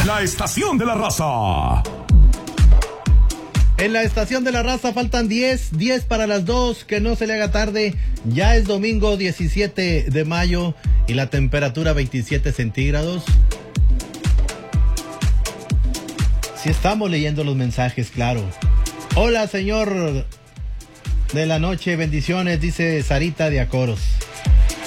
La estación de la raza. En la estación de la raza faltan 10 para las 2, que no se le haga tarde. Ya es domingo 17 de mayo y la temperatura 27 centígrados. Si estamos leyendo los mensajes, claro. Hola, señor de la noche, bendiciones, dice Sarita de Acoros.